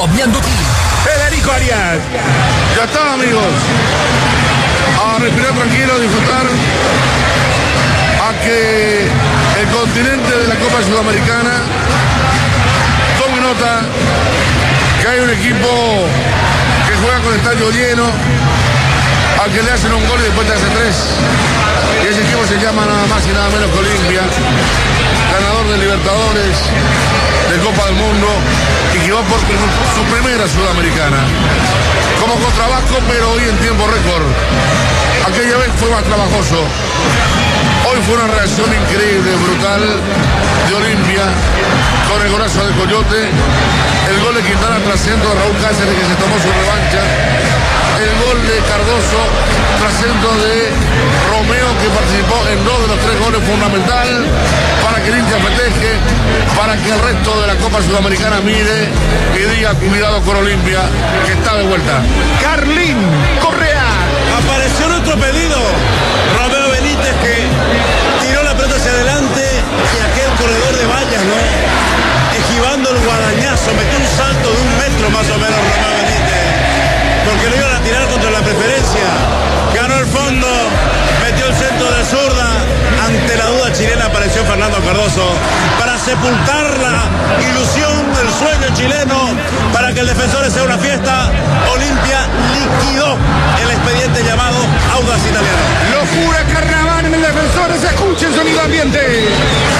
Togliandotti. Federico Arias. Ya está, amigos. A respirar tranquilo, a disfrutar. A que el continente de la Copa Sudamericana tome nota que hay un equipo que juega con estadio lleno, al que le hacen un gol y después te hace tres. Y ese equipo se llama nada más y nada menos que Olimpia, ganador de Libertadores, de Copa del Mundo, y que va por su primera Sudamericana. Como contra Vasco, pero hoy en tiempo récord. Aquella vez fue más trabajoso. Hoy fue una reacción increíble, brutal, de Olimpia, con el golazo de Coyote, el gol de Quintana tras centro de Raúl Cáceres, que se tomó su revancha, el gol de Cardoso tras centro de Romeo, que participó en 2 de los 3 goles fundamental para que el hincha festeje, para que el resto de la Copa Sudamericana mire y diga cuidado con Olimpia, que está de vuelta. Carlín Correa. Apareció nuestro pedido, Romeo Benítez, que tiró la pelota hacia adelante y aquel corredor de vallas, ¿no? Esquivando el guadañazo, metió un salto de 1 metro más o menos Romeo Benítez, porque lo iban a tirar contra la preferencia. Ganó el fondo, metió el centro de zurda. Ante la duda chilena apareció Fernando Cardoso para sepultar la ilusión del sueño chileno, para que el Defensores sea una fiesta. Olimpia liquidó el expediente llamado Audax Italiano. Locura, carnaval en el Defensores. Escuchen sonido ambiente.